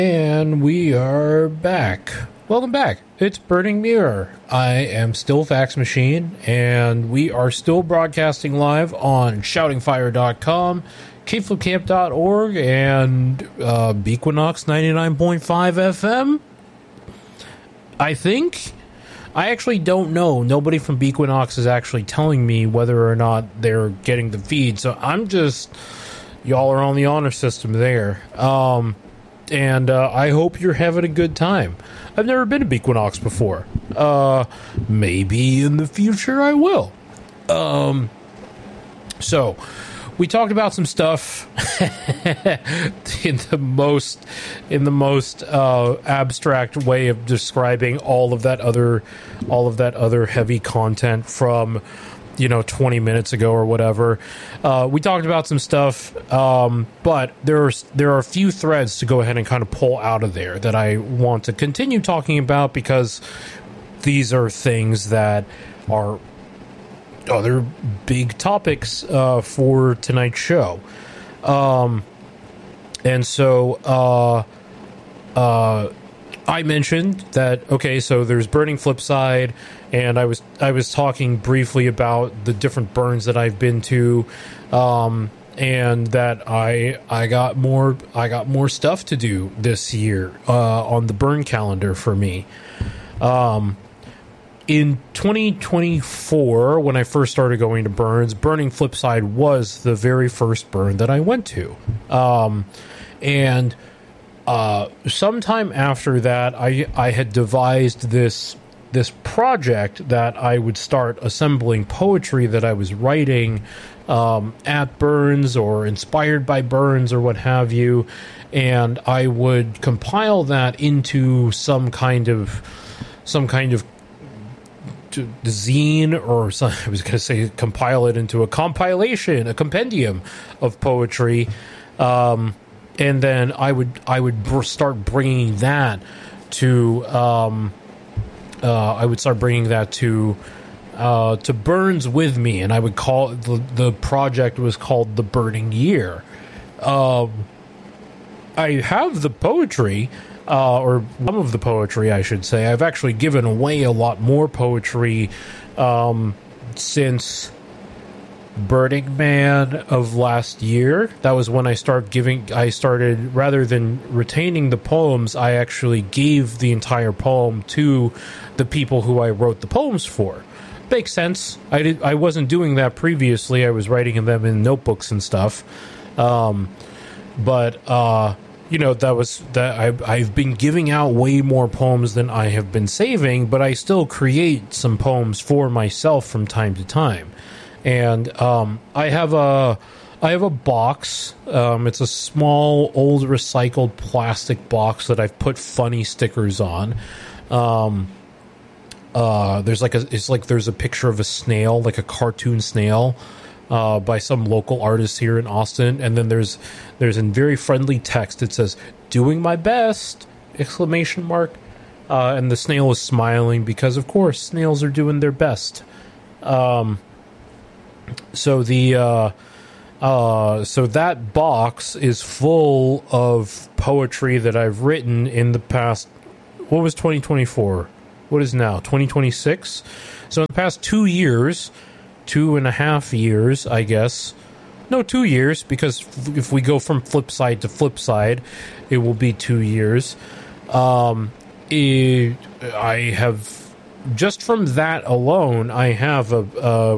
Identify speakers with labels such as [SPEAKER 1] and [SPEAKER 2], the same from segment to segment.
[SPEAKER 1] And we are back. Welcome back. It's Burning Mirror. I am still Fax Machine, and we are still broadcasting live on shoutingfire.com, kflipcamp.org, and Bequinox 99.5 FM. I think. I actually don't know. Nobody from Bequinox is actually telling me whether or not they're getting the feed, so I'm just... Y'all are on the honor system there. And I hope you're having a good time. I've never been to Bequinox before. Maybe in the future I will. So, we talked about some stuff in the most abstract way of describing all of that other heavy content from 20 minutes ago or whatever. We talked about some stuff, but there are a few threads to go ahead and kind of pull out of there that I want to continue talking about, because these are things that are other big topics for tonight's show. And so I mentioned that, okay, so there's Burning Flipside, and I was talking briefly about the different burns that I've been to, and that I got more stuff to do this year on the burn calendar for me. In 2024, when I first started going to burns, Burning Flipside was the very first burn that I went to, and sometime after that, I had devised this project that I would start assembling poetry that I was writing at burns or inspired by burns or what have you, and I would compile that into some kind of zine, or some, I was going to say compile it into a compilation, a compendium of poetry. And then I would start bringing that to to burns with me, and I would call the project was called The Burning Year. I have the poetry, or some of the poetry, I should say. I've actually given away a lot more poetry since Burning Man of last year. That was when I started, rather than retaining the poems, I actually gave the entire poem to the people who I wrote the poems for. Makes sense. I wasn't doing that previously. I was writing them in notebooks and stuff. But I've been giving out way more poems than I have been saving, but I still create some poems for myself from time to time. And I have a box. It's a small, old, recycled plastic box that I've put funny stickers on. There's a picture of a snail, like a cartoon snail, by some local artist here in Austin. And then there's in very friendly text, it says, "Doing my best!" ! And the snail is smiling because, of course, snails are doing their best. So that box is full of poetry that I've written in the past. What was 2024? What is now 2026? So in the past 2 years, 2.5 years, I guess. No, 2 years, because if we go from Flipside to Flipside, it will be 2 years. I have, just from that alone, I have a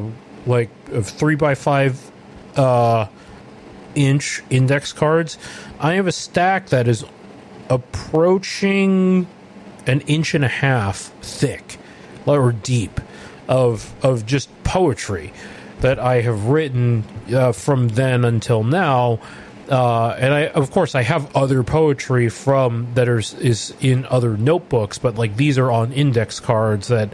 [SPEAKER 1] 3x5 inch index cards. I have a stack that is approaching 1.5 inches thick or deep of just poetry that I have written from then until now. And of course I have other poetry from that is in other notebooks, but like these are on index cards that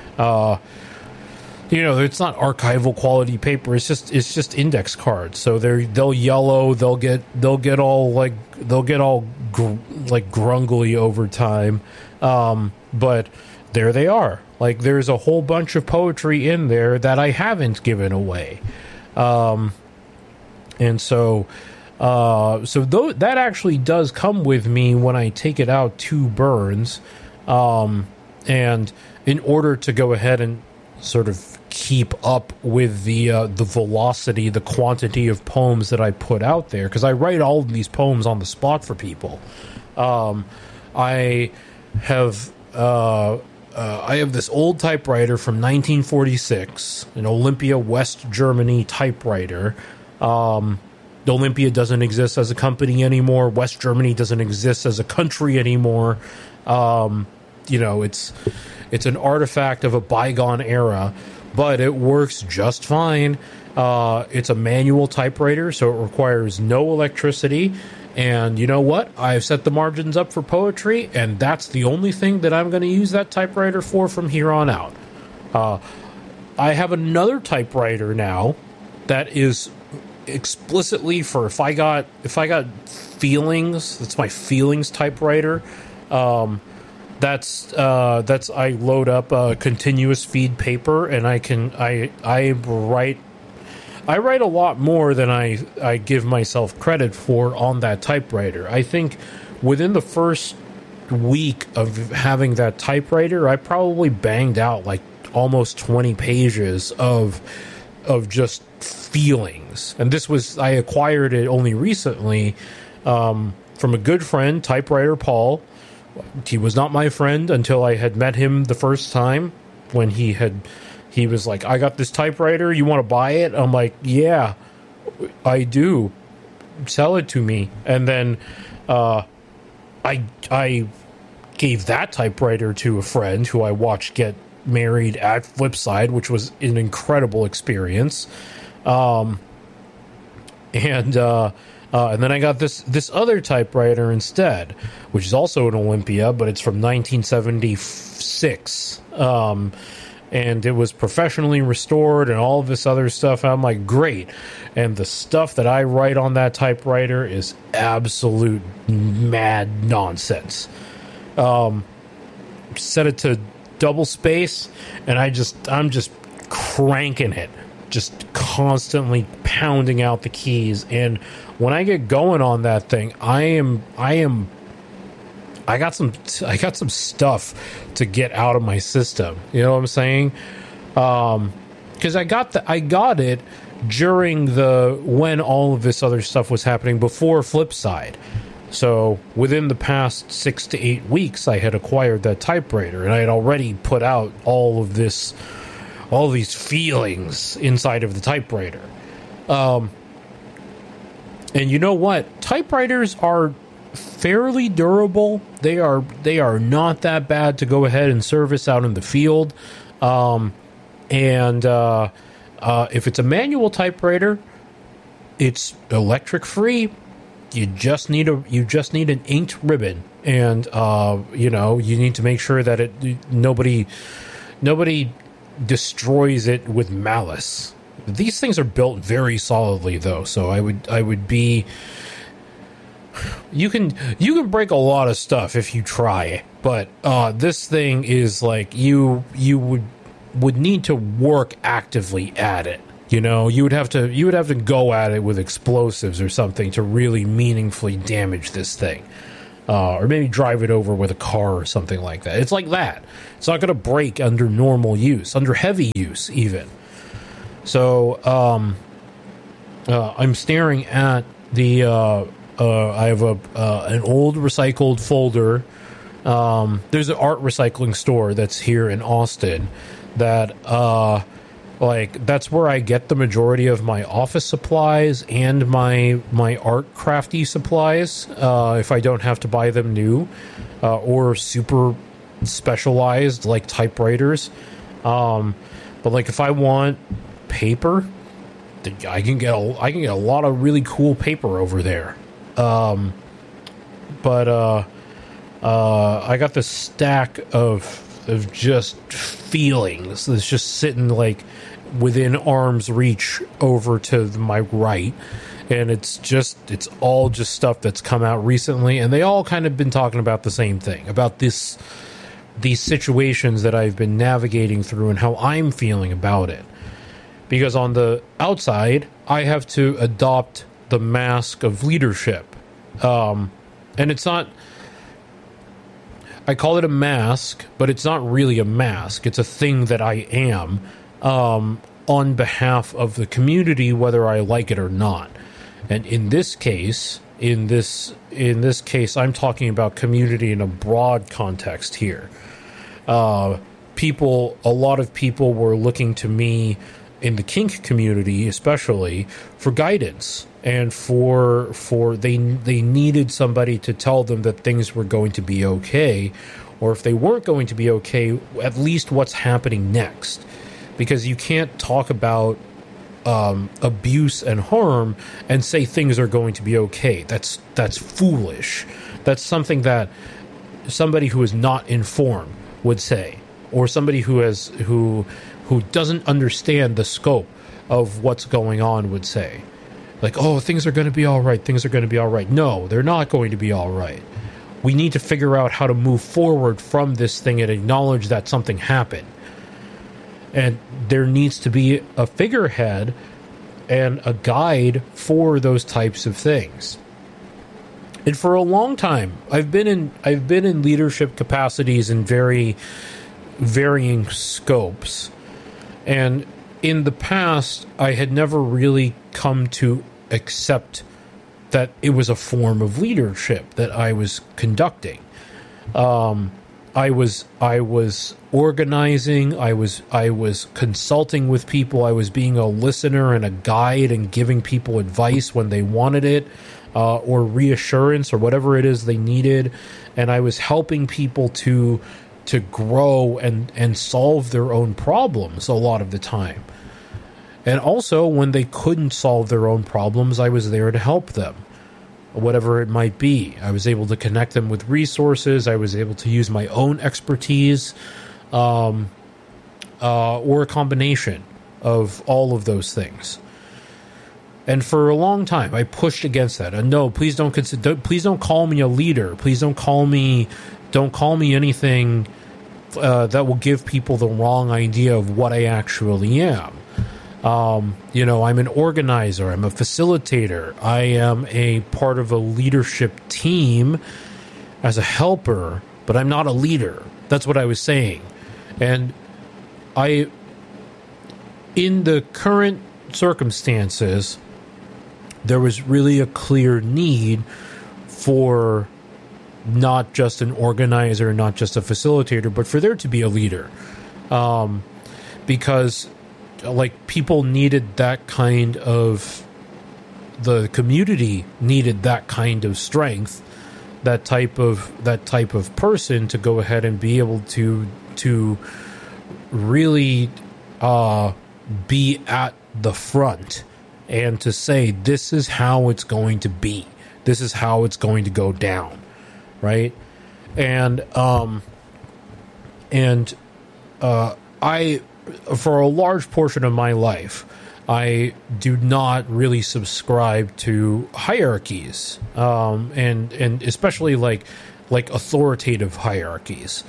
[SPEAKER 1] it's not archival quality paper. It's just index cards. So they'll yellow. They'll get all grungly over time. But there they are. Like, there's a whole bunch of poetry in there that I haven't given away. And so That actually does come with me when I take it out to Burns. And in order to go ahead and sort of keep up with the velocity, the quantity of poems that I put out there, because I write all of these poems on the spot for people. I have this old typewriter from 1946, an Olympia, West Germany typewriter. Olympia doesn't exist as a company anymore. West Germany doesn't exist as a country anymore. It's an artifact of a bygone era, but it works just fine. It's a manual typewriter, so it requires no electricity. And you know what? I've set the margins up for poetry, and that's the only thing that I'm going to use that typewriter for from here on out. I have another typewriter now that is explicitly for if I got feelings. That's my feelings typewriter. That's I load up a continuous feed paper, and I write a lot more than I give myself credit for on that typewriter. I think within the first week of having that typewriter, I probably banged out like almost 20 pages of just feelings. And I acquired it only recently from a good friend, Typewriter Paul. He was not my friend until I had met him the first time, when he was like, I got this typewriter, you want to buy it? I'm like, yeah, I do. Sell it to me. And then I gave that typewriter to a friend who I watched get married at Flipside, which was an incredible experience. And then I got this other typewriter instead, which is also an Olympia, but it's from 1976. And it was professionally restored and all of this other stuff. I'm like, great. And the stuff that I write on that typewriter is absolute mad nonsense. Set it to double space, and I'm just cranking it, just constantly pounding out the keys. And when I get going on that thing, I got some stuff to get out of my system. You know what I'm saying? Because I got it during when all of this other stuff was happening before Flipside. So within the past 6 to 8 weeks, I had acquired that typewriter, and I had already put out all these feelings inside of the typewriter. And you know what? Typewriters are fairly durable. They are not that bad to go ahead and service out in the field. If it's a manual typewriter, it's electric free. You just need an inked ribbon, and you need to make sure that nobody destroys it with malice. These things are built very solidly, though, so I would be. You can break a lot of stuff if you try, but this thing is like you would need to work actively at it. You know, you would have to go at it with explosives or something to really meaningfully damage this thing, or maybe drive it over with a car or something like that. It's like that. It's not going to break under normal use, under heavy use even. So I'm staring at the. I have an old recycled folder. There's an art recycling store that's here in Austin that that's where I get the majority of my office supplies and my art crafty supplies, if I don't have to buy them new, or super specialized like typewriters. But like if I want paper, I can get a lot of really cool paper over there. I got this stack of just feelings that's just sitting like within arm's reach over to my right, and it's all just stuff that's come out recently, and they all kind of been talking about the same thing, about these situations that I've been navigating through and how I'm feeling about it. Because on the outside, I have to adopt the mask of leadership. And it's not, I call it a mask, but it's not really a mask. It's a thing that I am on behalf of the community, whether I like it or not. And in this case, in this case, I'm talking about community in a broad context here. A lot of people were looking to me in the kink community, especially for guidance, and for they needed somebody to tell them that things were going to be okay, or if they weren't going to be okay, at least what's happening next. Because you can't talk about abuse and harm and say things are going to be okay. That's foolish. That's something that somebody who is not informed would say, or somebody who doesn't understand the scope of what's going on would say. Like, oh, things are going to be all right. Things are going to be all right. No, they're not going to be all right. We need to figure out how to move forward from this thing and acknowledge that something happened. And there needs to be a figurehead and a guide for those types of things. And for a long time, I've been in leadership capacities in very varying scopes. And in the past, I had never really come to accept that it was a form of leadership that I was conducting. I was organizing, I was consulting with people, I was being a listener and a guide and giving people advice when they wanted it, or reassurance or whatever it is they needed, and I was helping people to grow and solve their own problems a lot of the time. And also, when they couldn't solve their own problems, I was there to help them, whatever it might be. I was able to connect them with resources. I was able to use my own expertise, or a combination of all of those things. And for a long time, I pushed against that. And no, please don't call me a leader. Please don't call me anything that will give people the wrong idea of what I actually am. I'm an organizer. I'm a facilitator. I am a part of a leadership team as a helper, but I'm not a leader. That's what I was saying. And in the current circumstances, there was really a clear need for not just an organizer, not just a facilitator, but for there to be a leader. Because people needed that kind of, the community needed that kind of strength, that type of person to go ahead and be able to really be at the front and to say, this is how it's going to be, this is how it's going to go down, right? And I, for a large portion of my life, I do not really subscribe to hierarchies, and especially like authoritative hierarchies.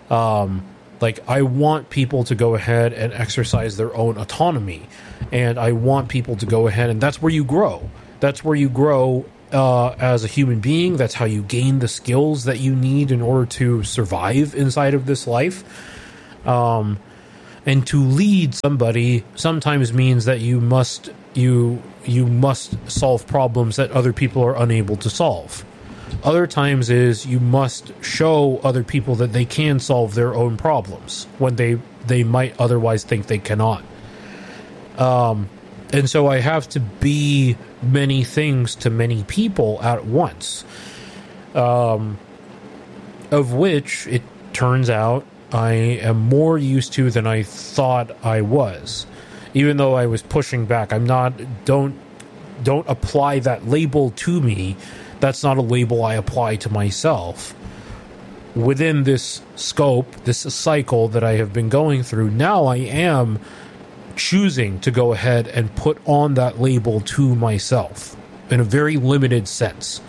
[SPEAKER 1] I want people to go ahead and exercise their own autonomy, and I want people to go ahead, and that's where you grow. That's where you grow as a human being. That's how you gain the skills that you need in order to survive inside of this life. And to lead somebody sometimes means that you must solve problems that other people are unable to solve. Other times is you must show other people that they can solve their own problems when they might otherwise think they cannot. And so I have to be many things to many people at once, of which it turns out I am more used to than I thought I was. Even though I was pushing back, don't apply that label to me. That's not a label I apply to myself. Within this scope, this cycle that I have been going through, now I am choosing to go ahead and put on that label to myself in a very limited sense.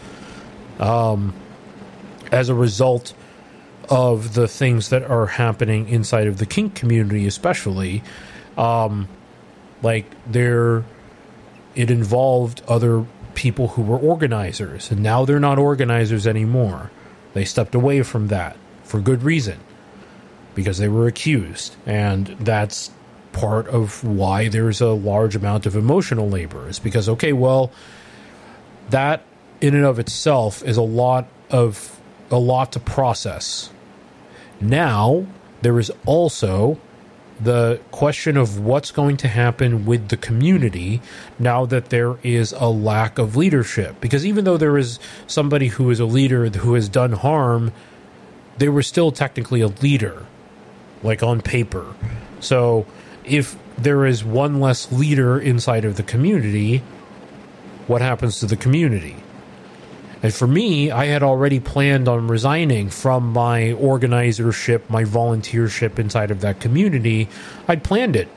[SPEAKER 1] As a result of the things that are happening inside of the kink community, especially, it involved other people who were organizers, and now they're not organizers anymore. They stepped away from that for good reason, because they were accused, and that's part of why there's a large amount of emotional labor. Is because, okay, well, that in and of itself is a lot to process. Now there is also the question of what's going to happen with the community now that there is a lack of leadership. Because even though there is somebody who is a leader who has done harm, they were still technically a leader, like on paper. So if there is one less leader inside of the community, what happens to the community? And for me, I had already planned on resigning from my organizership, my volunteership inside of that community. I'd planned it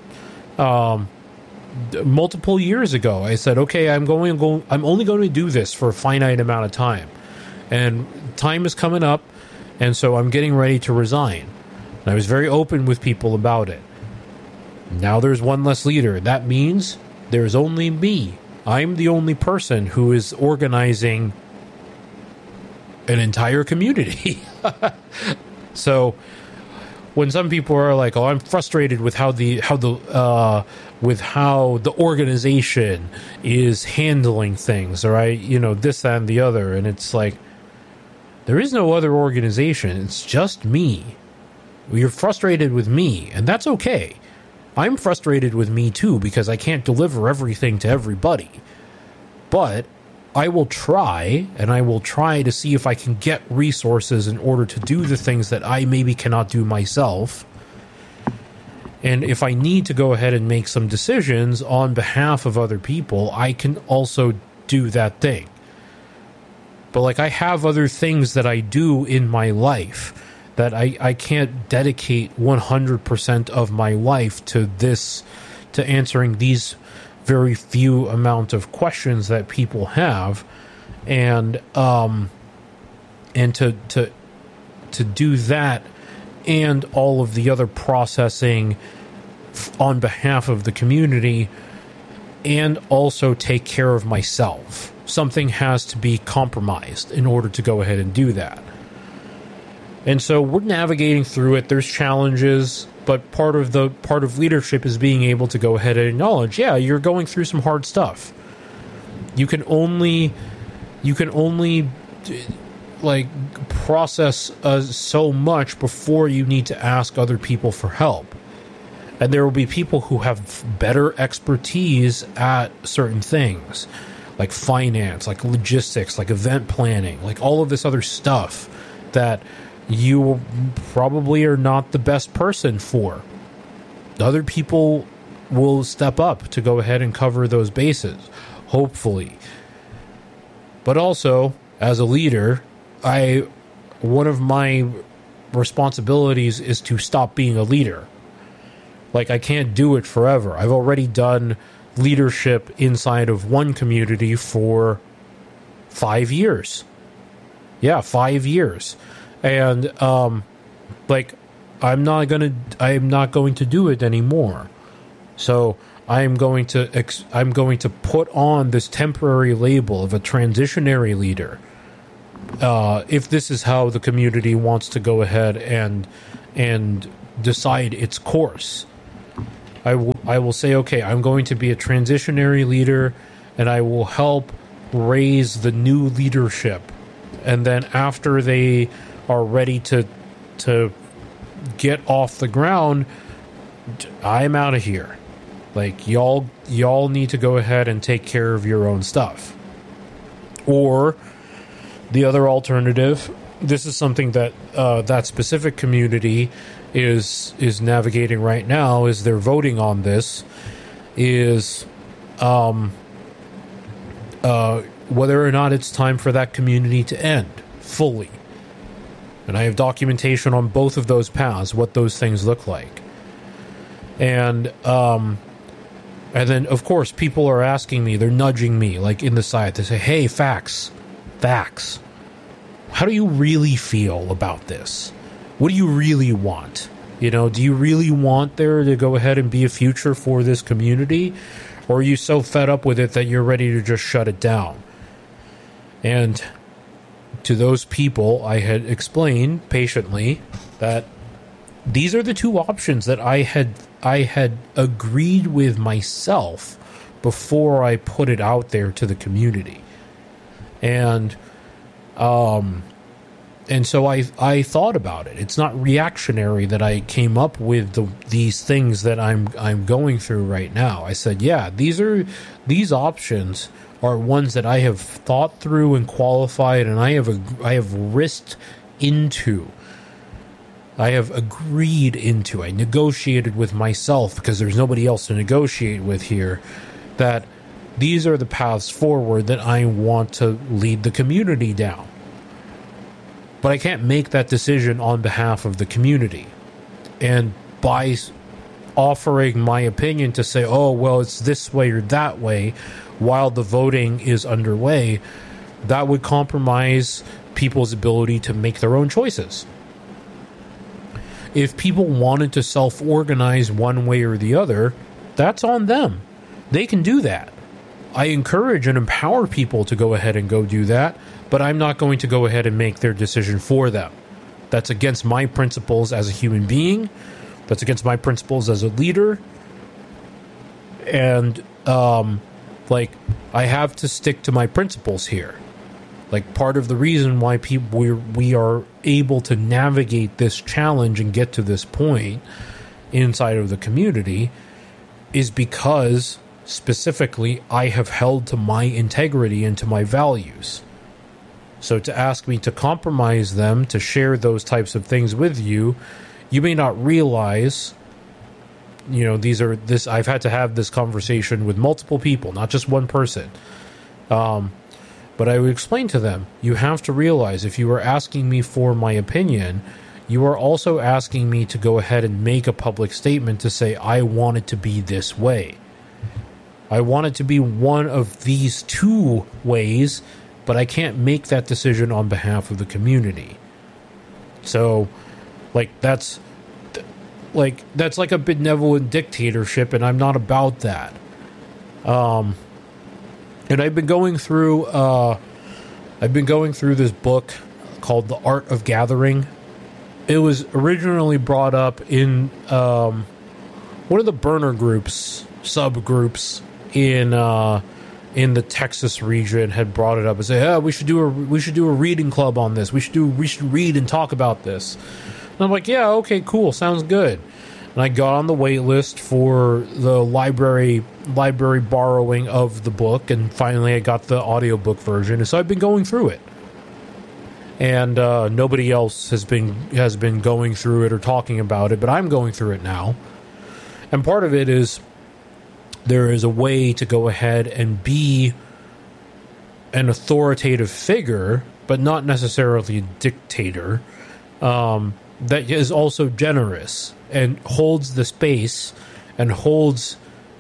[SPEAKER 1] multiple years ago. I said, okay, I'm only going to do this for a finite amount of time. And time is coming up, and so I'm getting ready to resign. And I was very open with people about it. Now there's one less leader. That means there's only me. I'm the only person who is organizing an entire community. So when some people are like, "Oh, I'm frustrated with how the organization is handling things," all right, this, that, and the other, and it's like, there is no other organization. It's just me. You're frustrated with me, and that's okay. I'm frustrated with me too, because I can't deliver everything to everybody. But I will try, and I will try to see if I can get resources in order to do the things that I maybe cannot do myself. And if I need to go ahead and make some decisions on behalf of other people, I can also do that thing. But like, I have other things that I do in my life that I can't dedicate 100% of my life to this, to answering these very few amount of questions that people have, and to do that and all of the other processing on behalf of the community, and also take care of myself. Something has to be compromised in order to go ahead and do that. And so we're navigating through it. There's challenges, but part of leadership is being able to go ahead and acknowledge, yeah, you're going through some hard stuff. You can only like process so much before you need to ask other people for help. And there will be people who have better expertise at certain things, like finance, like logistics, like event planning, like all of this other stuff that you probably are not the best person for. Other people will step up to go ahead and cover those bases, hopefully. But also, as a leader, one of my responsibilities is to stop being a leader. Like, I can't do it forever. I've already done leadership inside of one community for 5 years. Yeah, 5 years. And like, I'm not going to do it anymore. So I'm going to put on this temporary label of a transitionary leader. If this is how the community wants to go ahead and decide its course, I will say, okay, I'm going to be a transitionary leader, and I will help raise the new leadership. And then after they are ready to get off the ground, I'm out of here. Like, y'all need to go ahead and take care of your own stuff. Or the other alternative, this is something that that specific community is navigating right now, is they're voting on this, is whether or not it's time for that community to end fully. And I have documentation on both of those paths, what those things look like. And then, of course, people are asking me, they're nudging me, like, in the side. They say, hey, Fax, how do you really feel about this? What do you really want? Do you really want there to go ahead and be a future for this community? Or are you so fed up with it that you're ready to just shut it down? And to those people, I had explained patiently that these are the two options that I had agreed with myself before I put it out there to the community. And so I thought about it. It's not reactionary that I came up with these things that I'm going through right now. I said, yeah, these options are ones that I have thought through and qualified, and I have risked into. I have agreed into. I negotiated with myself, because there's nobody else to negotiate with here, that these are the paths forward that I want to lead the community down. But I can't make that decision on behalf of the community. And by offering my opinion to say, oh, well, it's this way or that way, while the voting is underway, that would compromise people's ability to make their own choices. If people wanted to self-organize one way or the other, that's on them. They can do that. I encourage and empower people to go ahead and go do that, but I'm not going to go ahead and make their decision for them. That's against my principles as a human being. That's against my principles as a leader. And, I have to stick to my principles here. Like, part of the reason why we are able to navigate this challenge and get to this point inside of the community is because, specifically, I have held to my integrity and to my values. So to ask me to compromise them, to share those types of things with you, you may not realize, I've had to have this conversation with multiple people, not just one person. But I would explain to them, you have to realize, if you are asking me for my opinion, you are also asking me to go ahead and make a public statement to say, I want it to be this way. I want it to be one of these two ways, but I can't make that decision on behalf of the community. So, that's like a benevolent dictatorship, and I'm not about that. And I've been going through this book called The Art of Gathering. It was originally brought up in one of the burner groups, subgroups in the Texas region had brought it up and said, we should do a reading club on this. We should read and talk about this. And I'm like, yeah, okay, cool, sounds good. And I got on the wait list for the library borrowing of the book, and finally I got the audiobook version. And so I've been going through it. And nobody else has been going through it or talking about it, but I'm going through it now. And part of it is there is a way to go ahead and be an authoritative figure, but not necessarily a dictator, that is also generous and holds the space and holds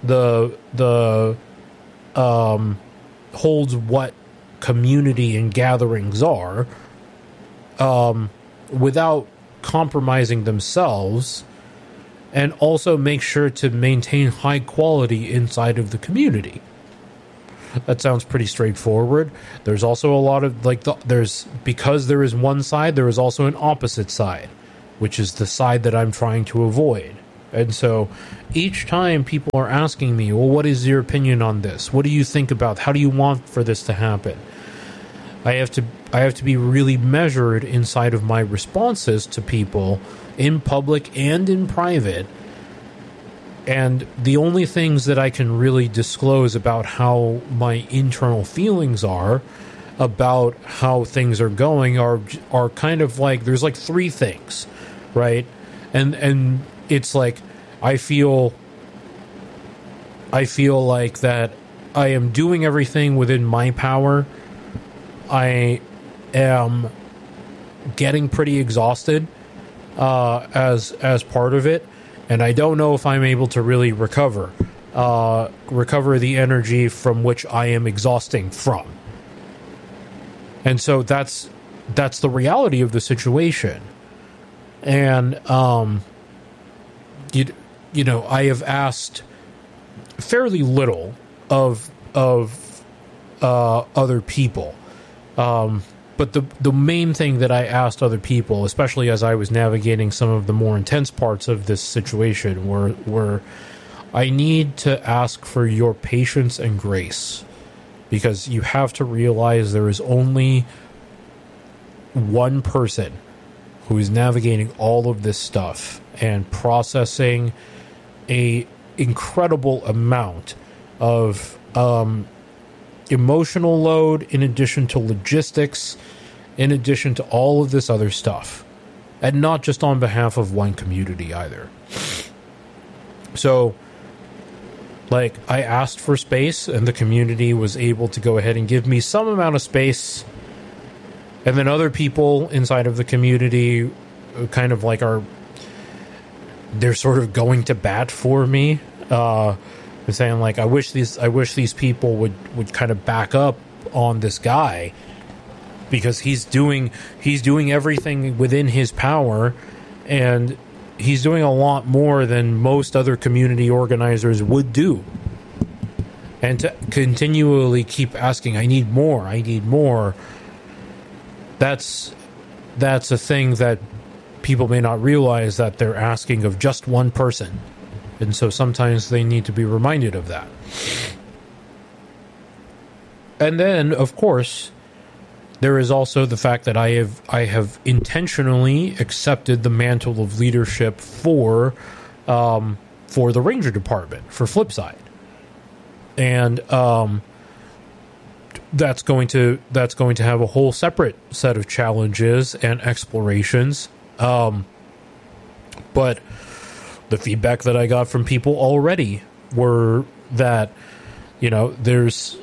[SPEAKER 1] holds what community and gatherings are, without compromising themselves, and also make sure to maintain high quality inside of the community. That sounds pretty straightforward. There's also a lot of because there is one side, there is also an opposite side, which is the side that I'm trying to avoid. And so each time people are asking me, well, what is your opinion on this? What do you think about? How do you want for this to happen? I have to be really measured inside of my responses to people in public and in private. And the only things that I can really disclose about how my internal feelings are about how things are going are kind of like, there's like three things, right? And it's like, I feel like that I am doing everything within my power. I am getting pretty exhausted as part of it, and I don't know if I'm able to really recover the energy from which I am exhausting from. And so that's the reality of the situation. And I have asked fairly little of other people. But the main thing that I asked other people, especially as I was navigating some of the more intense parts of this situation, were I need to ask for your patience and grace, because you have to realize there is only one person who is navigating all of this stuff and processing a incredible amount of emotional load, in addition to logistics, in addition to all of this other stuff, and not just on behalf of one community either. So, like, I asked for space, and the community was able to go ahead and give me some amount of space, and then other people inside of the community kind of like they're sort of going to bat for me, saying like, I wish these people would kind of back up on this guy, because he's doing everything within his power, and he's doing a lot more than most other community organizers would do. And to continually keep asking, I need more, that's a thing that people may not realize, that they're asking of just one person. And so sometimes they need to be reminded of that. And then, of course, there is also the fact that I have intentionally accepted the mantle of leadership for the Ranger Department, for Flipside. And that's going to have a whole separate set of challenges and explorations. But the feedback that I got from people already were that, there's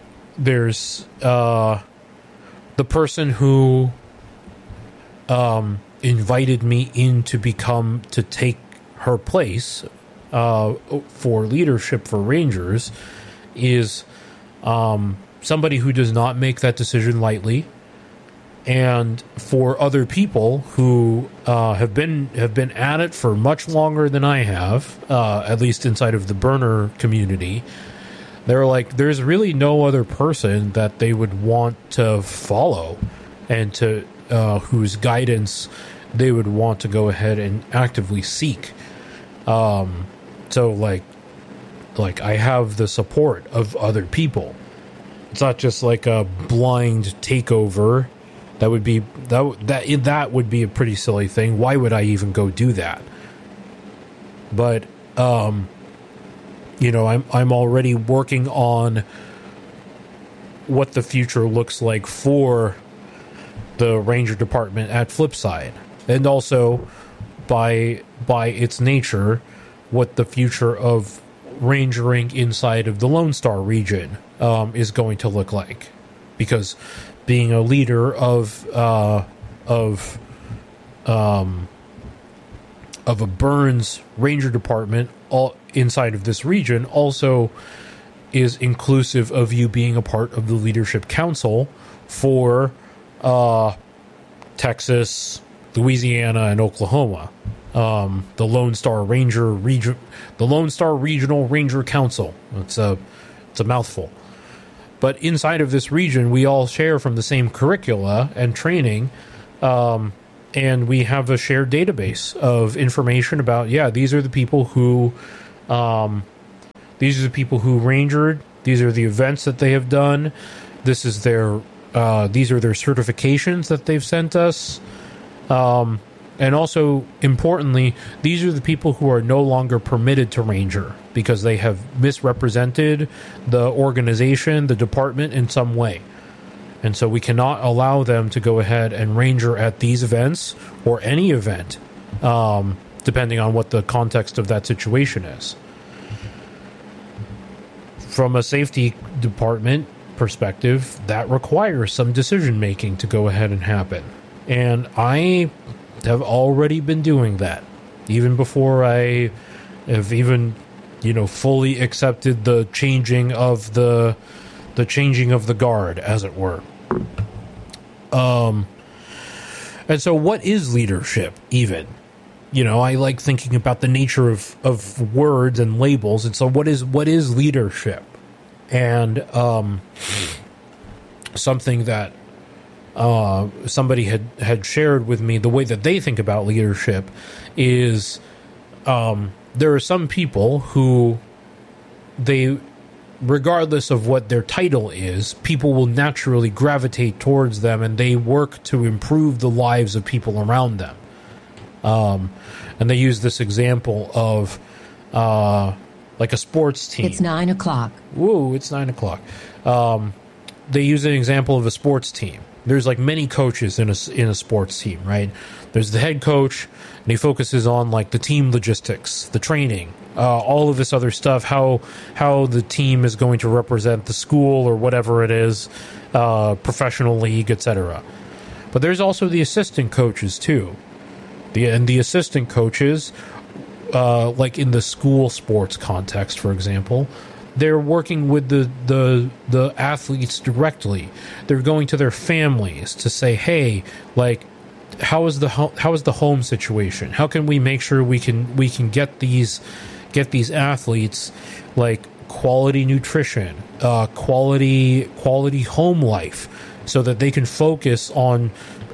[SPEAKER 1] the person who invited me in to take her place for leadership for Rangers is somebody who does not make that decision lightly. And for other people who have been at it for much longer than I have, at least inside of the burner community, they're like, there's really no other person that they would want to follow, and to whose guidance they would want to go ahead and actively seek. So like I have the support of other people. It's not just like a blind takeover. That would be a pretty silly thing. Why would I even go do that? But I'm already working on what the future looks like for the Ranger Department at Flipside, and also by its nature, what the future of Rangering inside of the Lone Star region is going to look like, because being a leader of a Burns Ranger Department all inside of this region also is inclusive of you being a part of the leadership council for Texas, Louisiana, and Oklahoma. The Lone Star Regional Ranger Council. It's a mouthful. But inside of this region, we all share from the same curricula and training, and we have a shared database of information about, these are the people who rangered, these are the events that they have done, these are their certifications that they've sent us, and also, importantly, these are the people who are no longer permitted to ranger because they have misrepresented the organization, the department in some way. And so we cannot allow them to go ahead and ranger at these events or any event, depending on what the context of that situation is. From a safety department perspective, that requires some decision making to go ahead and happen. And I have already been doing that, even before I have even, fully accepted the changing of the guard, as it were. And so what is leadership, even? I like thinking about the nature of words and labels. And so what is leadership? And something that somebody had shared with me the way that they think about leadership is there are some people who they, regardless of what their title is, people will naturally gravitate towards them, and they work to improve the lives of people around them. And they use this example of like a sports team.
[SPEAKER 2] It's 9 o'clock.
[SPEAKER 1] Woo, it's 9 o'clock. They use an example of a sports team. There's like many coaches in a sports team, right? There's the head coach, and he focuses on like the team logistics, the training, all of this other stuff, how the team is going to represent the school or whatever it is, professional league, etc. But there's also the assistant coaches too. The assistant coaches, like in the school sports context, for example, they're working with the athletes directly. They're going to their families to say, hey, like, how is the home situation? How can we make sure we can get these athletes like quality nutrition, quality home life, so that they can focus on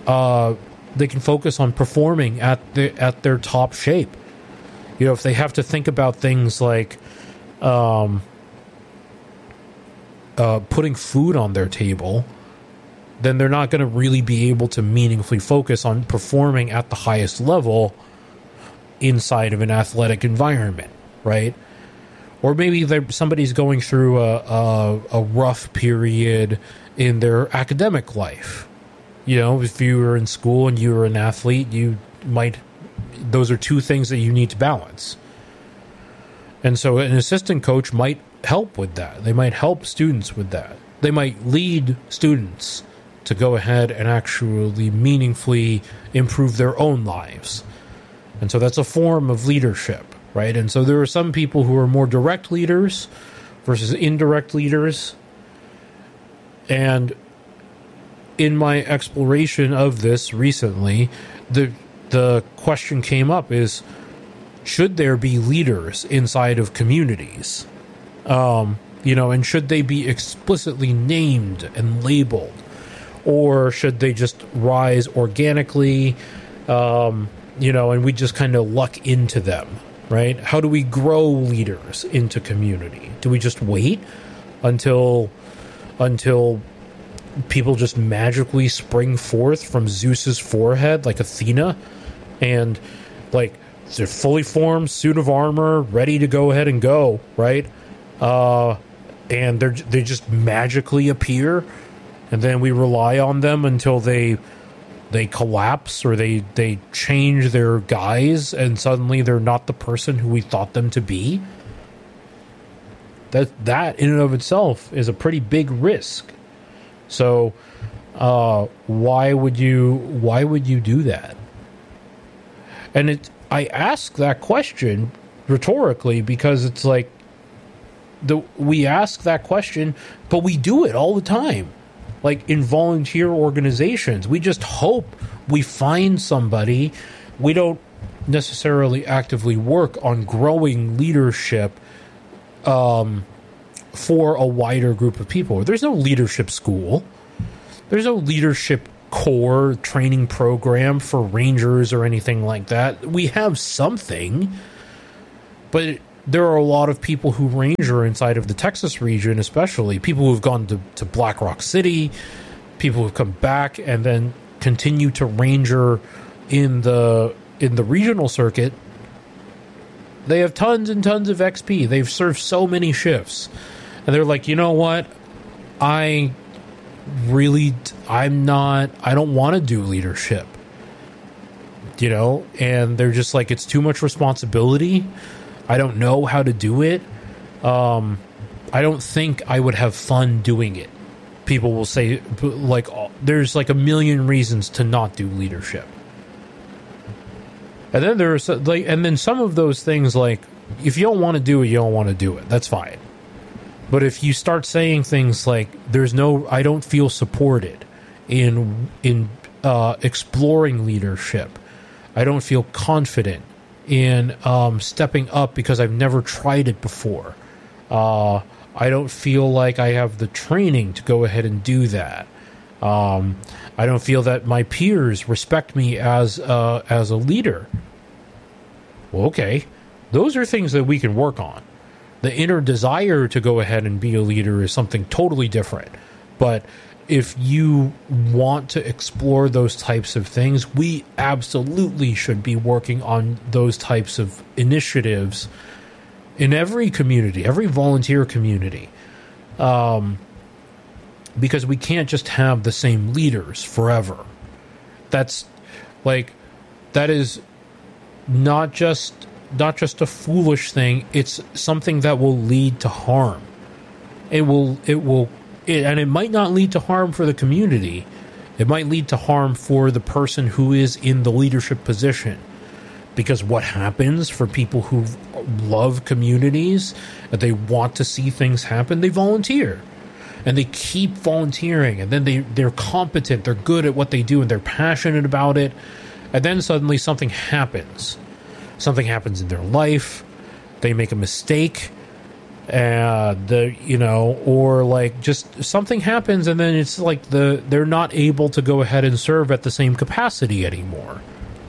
[SPEAKER 1] performing at their top shape. You know, if they have to think about things like putting food on their table, then they're not going to really be able to meaningfully focus on performing at the highest level inside of an athletic environment, right? Or maybe somebody's going through a rough period in their academic life. You know, if you were in school and you were an athlete, those are two things that you need to balance. And so an assistant coach might help with that. They might help students with that. They might lead students to go ahead and actually meaningfully improve their own lives. And so that's a form of leadership, right? And so there are some people who are more direct leaders versus indirect leaders. And in my exploration of this recently, the question came up is, should there be leaders inside of communities? You know, and should they be explicitly named and labeled? Or should they just rise organically, you know, and we just kind of luck into them, right? How do we grow leaders into community? Do we just wait until people just magically spring forth from Zeus's forehead like Athena, and like they're fully formed, suit of armor, ready to go ahead and go, right? And they just magically appear, and then we rely on them until they collapse or they change their guise, and suddenly they're not the person who we thought them to be. That in and of itself is a pretty big risk. So why would you do that? And I ask that question rhetorically because it's like we ask that question, but we do it all the time. Like in volunteer organizations, we just hope we find somebody. We don't necessarily actively work on growing leadership for a wider group of people. There's no leadership school. There's no leadership core training program for rangers or anything like that. We have something, but there are a lot of people who ranger inside of the Texas region, especially people who have gone to Black Rock City, people who have come back and then continue to ranger in the regional circuit. They have tons and tons of XP. They've served so many shifts, and they're like, you know what? I don't want to do leadership, you know, and they're just like, it's too much responsibility. I don't know how to do it. I don't think I would have fun doing it. People will say, like, there's like a million reasons to not do leadership. And then there's like, and then some of those things, like, if you don't want to do it, you don't want to do it. That's fine. But if you start saying things like, I don't feel supported in exploring leadership. I don't feel confident in stepping up because I've never tried it before. I don't feel like I have the training to go ahead and do that. I don't feel that my peers respect me as a leader. Well, okay, those are things that we can work on. The inner desire to go ahead and be a leader is something totally different. But if you want to explore those types of things, we absolutely should be working on those types of initiatives in every community, every volunteer community. Because we can't just have the same leaders forever. That is not just a foolish thing. It's something that will lead to harm. And it might not lead to harm for the community. It might lead to harm for the person who is in the leadership position. Because what happens for people who love communities, and they want to see things happen, they volunteer. And they keep volunteering, and then they're competent, they're good at what they do, and they're passionate about it. And then suddenly something happens. Something happens in their life. They make a mistake. Or like just something happens, and then it's like they're not able to go ahead and serve at the same capacity anymore.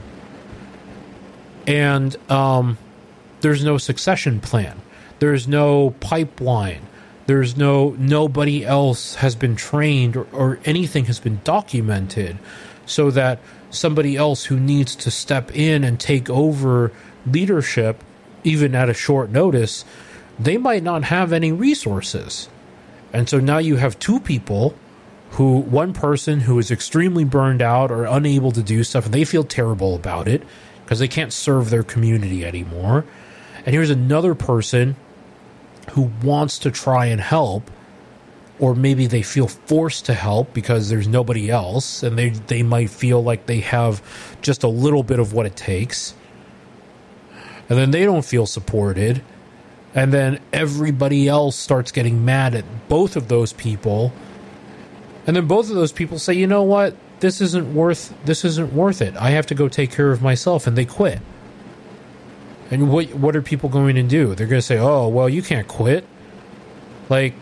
[SPEAKER 1] And there's no succession plan. There's no pipeline. There's nobody else has been trained or anything has been documented so that somebody else who needs to step in and take over leadership, even at a short notice, they might not have any resources. And so now you have two people one person who is extremely burned out or unable to do stuff, and they feel terrible about it because they can't serve their community anymore. And here's another person who wants to try and help, or maybe they feel forced to help because there's nobody else, and they might feel like they have just a little bit of what it takes, and then they don't feel supported, and then everybody else starts getting mad at both of those people, and then both of those people say, you know what, this isn't worth it. I have to go take care of myself, and they quit. And what are people going to do? They're going to say, oh, well, you can't quit. Like,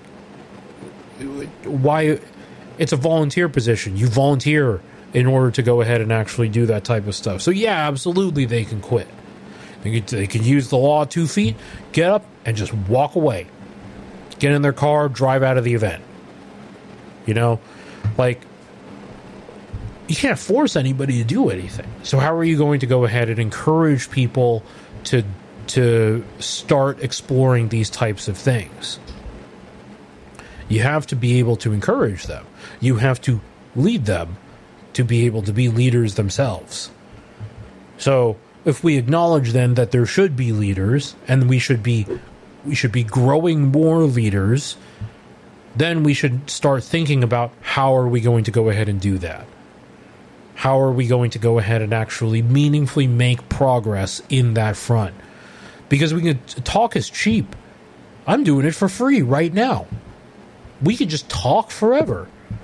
[SPEAKER 1] why? It's a volunteer position. You volunteer in order to go ahead and actually do that type of stuff. So, yeah, absolutely, they can quit. They can use the law 2 feet, get up, and just walk away. Get in their car, drive out of the event. You know? Like, you can't force anybody to do anything. So how are you going to go ahead and encourage people to start exploring these types of things? You have to be able to encourage them. You have to lead them to be able to be leaders themselves. So if we acknowledge then that there should be leaders, and we should be growing more leaders, then we should start thinking about how are we going to go ahead and do that? How are we going to go ahead and actually meaningfully make progress in that front? Because talk is cheap. I'm doing it for free right now. We could just talk forever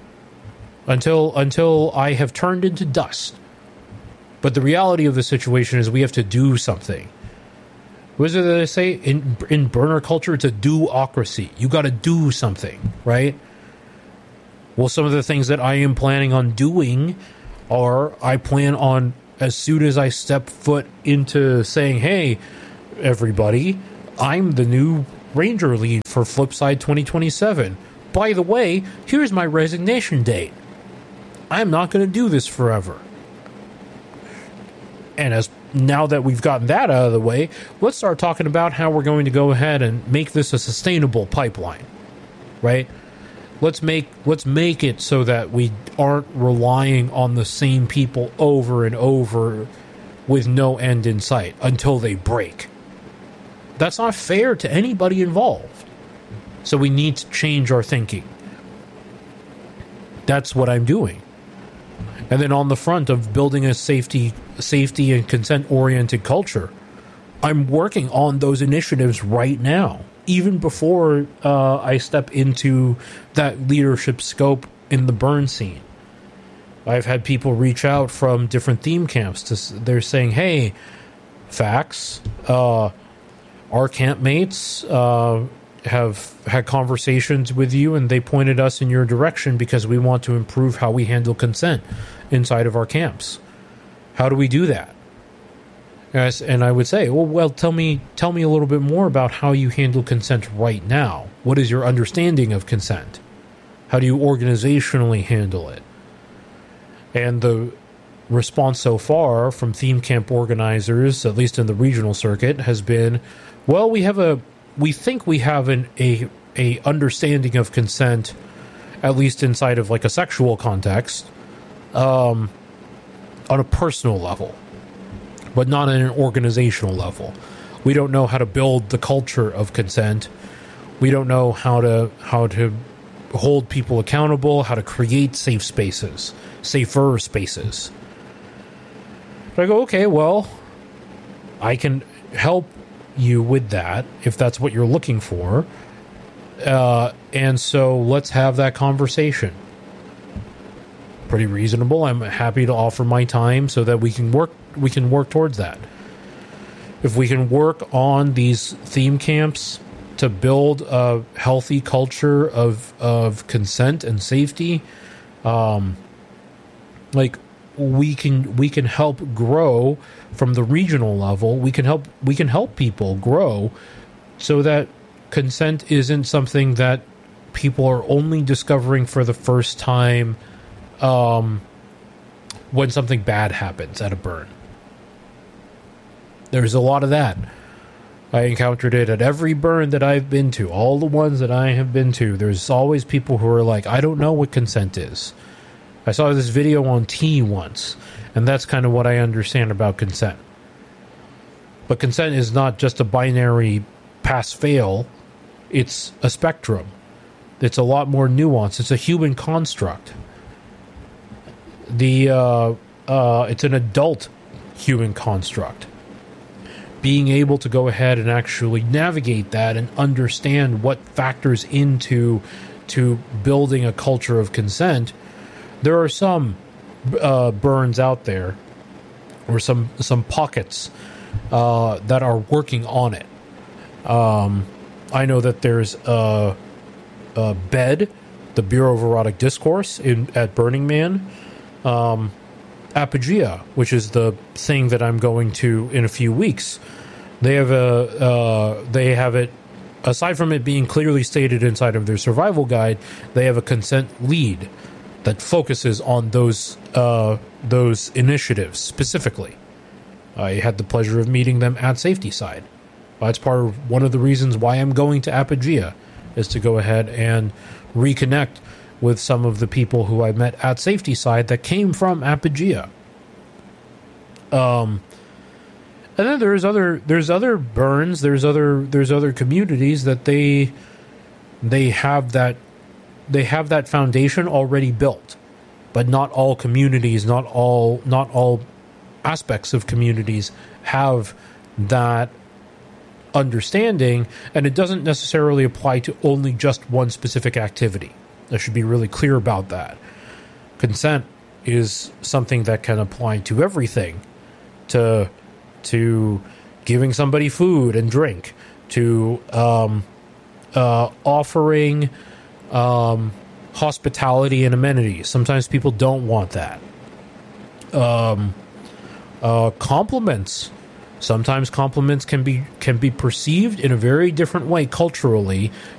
[SPEAKER 1] until I have turned into dust. But the reality of the situation is we have to do something. What is it that they say? In burner culture, it's a do-ocracy. You got to do something, right? Well, some of the things that I am planning on doing I plan on, as soon as I step foot into saying, hey, everybody, I'm the new Ranger lead for Flipside 2027. By the way, here's my resignation date. I'm not going to do this forever. And now that we've gotten that out of the way, let's start talking about how we're going to go ahead and make this a sustainable pipeline, right? Let's make it so that we aren't relying on the same people over and over with no end in sight until they break. That's not fair to anybody involved. So we need to change our thinking. That's what I'm doing. And then on the front of building a safety and consent-oriented culture, I'm working on those initiatives right now, even before I step into that leadership scope in the burn scene. I've had people reach out from different theme camps. They're saying, hey, Fax, our campmates have had conversations with you, and they pointed us in your direction because we want to improve how we handle consent inside of our camps. How do we do that? Yes, and I would say, well, tell me a little bit more about how you handle consent right now. What is your understanding of consent? How do you organizationally handle it? And the response so far from theme camp organizers, at least in the regional circuit, has been, well, we think we have a understanding of consent, at least inside of like a sexual context, on a personal level, but not on an organizational level. We don't know how to build the culture of consent. We don't know how to hold people accountable, how to create safer spaces. But I go, okay, well, I can help you with that if that's what you're looking for. And so let's have that conversation. Pretty reasonable. I'm happy to offer my time so that we can work towards that. If we can work on these theme camps to build a healthy culture of consent and safety, we can help grow from the regional level. We can help people grow so that consent isn't something that people are only discovering for the first time when something bad happens at a burn. There's a lot of that. I encountered it at every burn that I've been to, all the ones that I have been to. There's always people who are like, I don't know what consent is. I saw this video on T once, and that's kind of what I understand about consent. But consent is not just a binary pass-fail. It's a spectrum. It's a lot more nuanced. It's a human construct. It's an adult human construct. Being able to go ahead and actually navigate that and understand what factors into building a culture of consent. There are some burns out there, or some pockets that are working on it. I know that there's a BED, the Bureau of Erotic Discourse, at Burning Man. Apogea, which is the thing that I'm going to in a few weeks. They have it, aside from it being clearly stated inside of their survival guide, they have a consent lead that focuses on those initiatives specifically. I had the pleasure of meeting them at Safety Side. That's one of the reasons why I'm going to Apogea, is to go ahead and reconnect with some of the people who I met at Safety Side that came from Apogea. And then there's other burns, there's other communities that they have that foundation already built. But not all communities, not all aspects of communities have that understanding, and it doesn't necessarily apply to only just one specific activity. I should be really clear about that. Consent is something that can apply to everything, to giving somebody food and drink, to offering hospitality and amenities. Sometimes people don't want that. Compliments. Sometimes compliments can be perceived in a very different way culturally